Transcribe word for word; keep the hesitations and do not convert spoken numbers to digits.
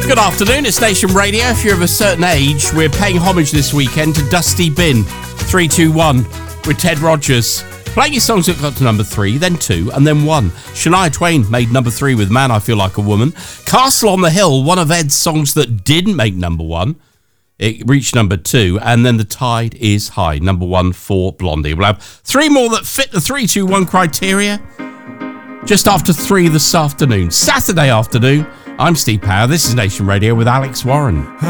Good afternoon, it's Nation Radio. If you're of a certain age, we're paying homage this weekend to Dusty Bin, three two one, with Ted Rogers. Playing his songs that got to number three, then two, and then one. Shania Twain made number three with Man, I Feel Like a Woman. Castle on the Hill, one of Ed's songs that didn't make number one. It reached number two, and then The Tide is High, number one for Blondie. We'll have three more that fit the three two one criteria just after three this afternoon. Saturday afternoon, I'm Steve Power. This is Nation Radio with Alex Warren.